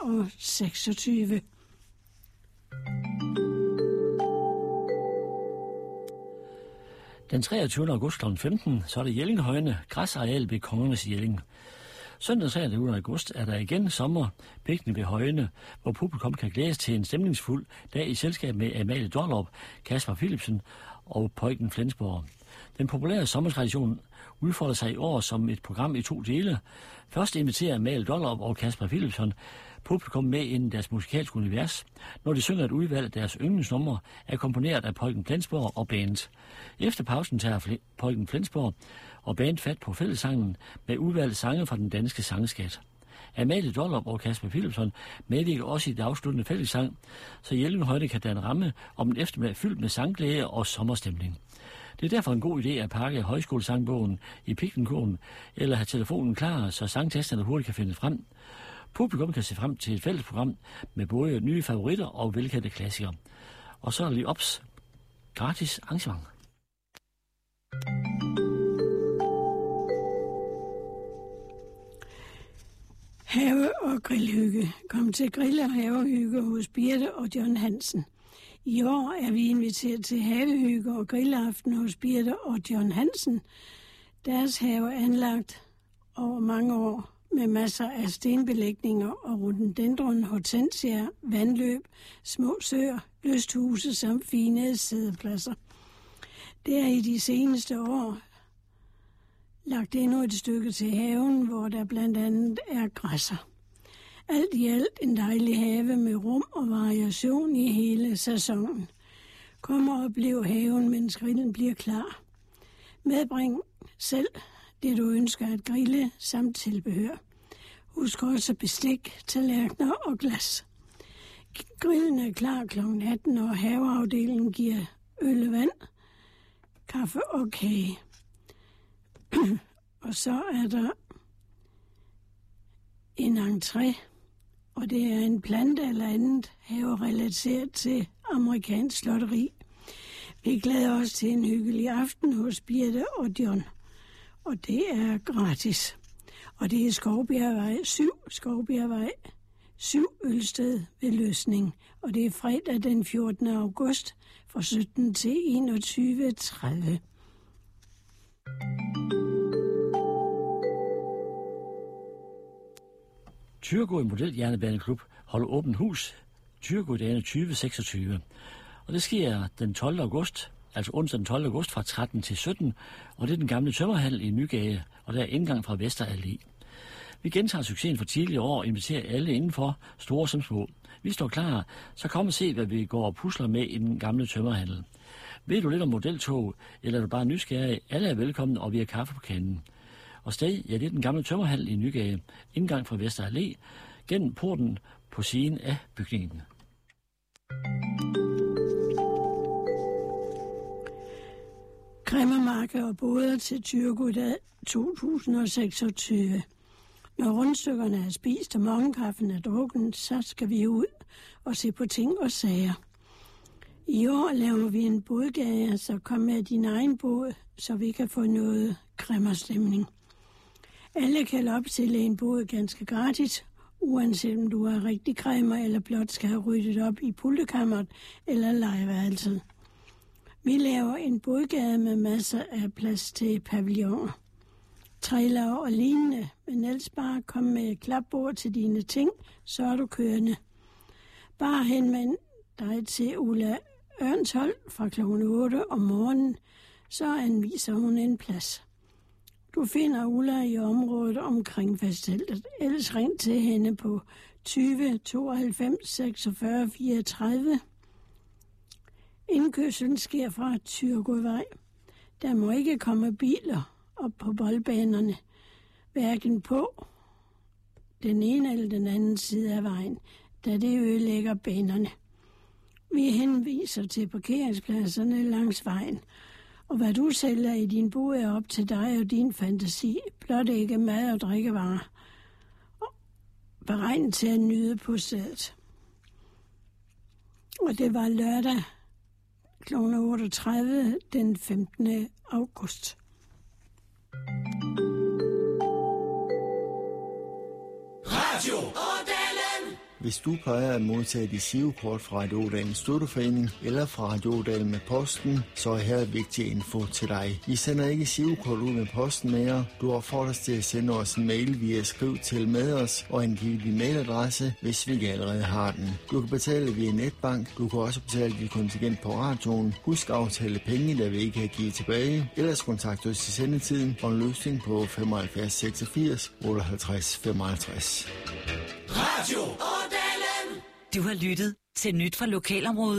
2026. Den 23. august kl. 15, så er det Jellinghøjene, græsareal ved Kongernes Jelling. Søndag 23. august er der igen sommerpikning ved Højene, hvor publikum kan glædes til en stemningsfuld dag i selskab med Amalie Dollerup, Kasper Philipsen og Pøjken Flensborg. Den populære sommertradition udfolder sig i år som et program i 2 dele. Først inviterer Amalie Dollerup og Kasper Philipsen publikum med ind i deres musikalske univers, når de synger et udvalg af deres yndlingsnumre, er komponeret af Pøjken Flensborg og band. Efter pausen tager Pøjken Flensborg og band fat på fællessangen med udvalgte sange fra den danske sangskat. Amalie Dollerup og Kasper Philipsen medvirker også i det afsluttende fællessang, så Jellinghøjene kan danne ramme om en eftermiddag fyldt med sangglæde og sommerstemning. Det er derfor en god idé at pakke højskolesangbogen i piknikkurven eller have telefonen klar, så sangtesterne hurtigt kan finde frem. Publikum kan se frem til et fælles program med både nye favoritter og velkendte klassikere. Og så er der lige ops. Gratis arrangement. Have- og grillhygge. Kom til grill- og havehygge hos Birte og John Hansen. I år er vi inviteret til havehygge og grillaften hos Birte og John Hansen. Deres have er anlagt over mange år med masser af stenbelægninger og rhododendron, hortensia, vandløb, små søer, lysthuse samt fine sædepladser. Det er i de seneste år lagt endnu et stykke til haven, hvor der blandt andet er græsser. Alt i alt en dejlig have med rum og variation i hele sæsonen. Kom og oplev haven, mens grillen bliver klar. Medbring selv det, du ønsker at grille, samt tilbehør. Husk også bestik, tallerkener og glas. Grillen er klar kl. 18, og haveafdelingen giver øl og vand, kaffe og kage. Og så er der en entré, og det er en plante eller andet haverelateret til amerikansk lotteri. Vi glæder os til en hyggelig aften hos Birte og John, og det er gratis. Og det er Skovbjergvej 7 Ølsted ved Løsning, og det er fredag den 14. august fra 17 til 21.30. Thyregod Modeljernbaneklub holder åbent hus Thyregodagene 2026. Og det sker den 12. august, altså onsdag den 12. august fra 13 til 17, og det er den gamle tømmerhandel i Nygade, og der er indgang fra Vester Allé. Vi gentager succesen for tidligere år og inviterer alle indenfor, store som små. Vi står klar, så kom og se, hvad vi går og pusler med i den gamle tømmerhandel. Ved du lidt om modeltog, eller er du bare nysgerrig? Alle er velkomne, og vi har kaffe på kanden. Og sted, ja, det er den gamle tømmerhandel i Nygade, indgang fra Vester Allé, gennem porten på siden af bygningen. Kræmmermarker og boder til Thyregod 2026. Når rundstykkerne er spist og morgenkaffen er drukken, så skal vi ud og se på ting og sager. I år laver vi en bådgade, så kom med din egen båd, så vi kan få noget kræmmerstemning. Alle kan opstille en båd ganske gratis, uanset om du er rigtig kræmmer eller blot skal have ryddet op i pultekammeret eller legeværelset. Vi laver en bådgade med masser af plads til pavilloner, trailer og lignende, men ellers bare kom med klapbord til dine ting, så er du kørende. Bare henvend dig til Ulla Ørnshold fra kl. 8 om morgenen, så anviser hun en plads. Du finder Ulla i området omkring fastteltet. Ellers ring til hende på 20 92 46 34. Indkørslen sker fra Thyregodvej. Der må ikke komme biler op på boldbanerne, hverken på den ene eller den anden side af vejen, da det ødelægger banerne. Vi henviser til parkeringspladserne langs vejen, og hvad du sælger i din båd er op til dig og din fantasi, blot ikke mad og drikkevarer, beregnet til at nyde på stedet. Og det var lørdag kl. 38 den 15. august. Radio Ådalen. Hvis du plejer at modtage dit girokort fra Radio Ådalens Støtteforening eller fra Radio Ådalen med posten, så er her vigtig info til dig. Vi sender ikke girokort ud med posten mere. Du opfordres til at sende os en mail via skriv til med os og angive din mailadresse, hvis vi ikke allerede har den. Du kan betale via netbank. Du kan også betale dit kontingent på radioen. Husk at aftale penge, der vi ikke kan give tilbage. Ellers kontakt os i sendetiden for en løsning på 75 86 58 55. Radio Ådalen. Du har lyttet til Nyt fra Lokalområdet.